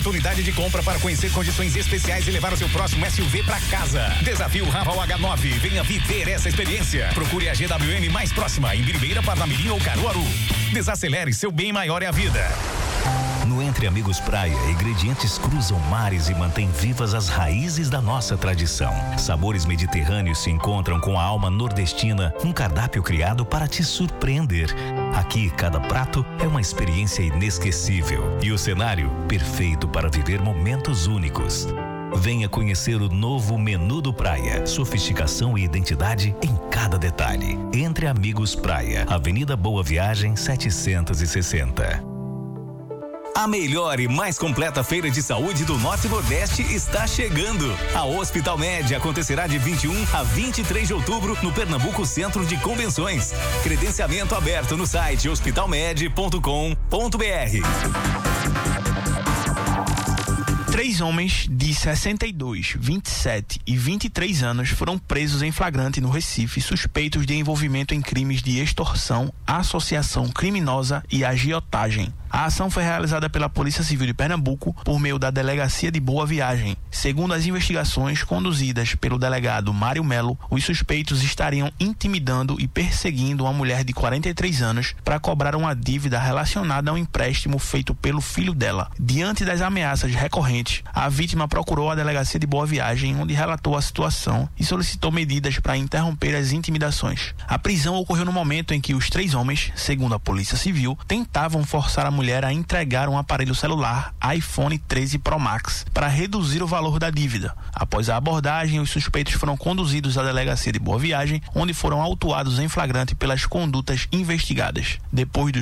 oportunidade de compra para conhecer condições especiais e levar o seu próximo SUV para casa. Desafio Raval H9. Venha viver essa experiência. Procure a GWM mais próxima, em Biribeira, Parnamirim ou Caruaru. Desacelere, seu bem maior é a vida. No Entre Amigos Praia, ingredientes cruzam mares e mantêm vivas as raízes da nossa tradição. Sabores mediterrâneos se encontram com a alma nordestina, um cardápio criado para te surpreender. Aqui, cada prato é uma experiência inesquecível e o cenário perfeito para viver momentos únicos. Venha conhecer o novo menu do Praia. Sofisticação e identidade em cada detalhe. Entre Amigos Praia, Avenida Boa Viagem 760. A melhor e mais completa feira de saúde do Norte e Nordeste está chegando. A Hospital Med acontecerá de 21 a 23 de outubro no Pernambuco Centro de Convenções. Credenciamento aberto no site hospitalmed.com.br. 3 homens de 62, 27 e 23 anos foram presos em flagrante no Recife, suspeitos de envolvimento em crimes de extorsão, associação criminosa e agiotagem. A ação foi realizada pela Polícia Civil de Pernambuco por meio da Delegacia de Boa Viagem. Segundo as investigações conduzidas pelo delegado Mário Melo, os suspeitos estariam intimidando e perseguindo uma mulher de 43 anos para cobrar uma dívida relacionada a um empréstimo feito pelo filho dela. Diante das ameaças recorrentes, a vítima procurou a Delegacia de Boa Viagem, onde relatou a situação e solicitou medidas para interromper as intimidações. A prisão ocorreu no momento em que os 3 homens, segundo a Polícia Civil, tentavam forçar a mulher a entregar um aparelho celular iPhone 13 Pro Max para reduzir o valor da dívida. Após a abordagem, os suspeitos foram conduzidos à Delegacia de Boa Viagem, onde foram autuados em flagrante pelas condutas investigadas. Depois do